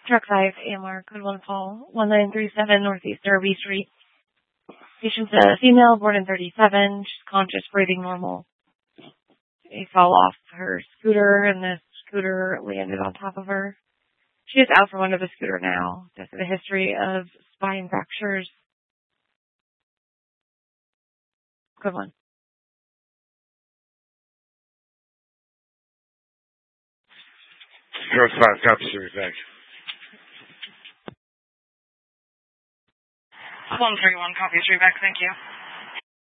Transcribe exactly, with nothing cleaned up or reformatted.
Truck five, A M R, code one call, one nine three seven Northeast Derby Street. Patient's a female, born in thirty-seven. She's conscious, breathing normal. She fell off her scooter, and the scooter landed on top of her. She is out from under the scooter now. Does have a history of spine fractures. Good one. Zero five, copy, Siri, back. one three one, copy, Siri, back, thank you.